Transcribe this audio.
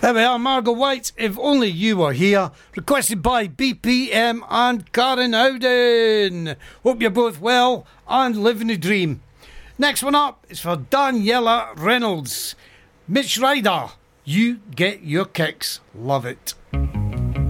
There we are, Margot White, If Only You Were Here, requested by BPM and Karen Howden. Hope you're both well and living the dream. Next one up is for Daniela Reynolds. Mitch Ryder, You Get Your Kicks. Love it.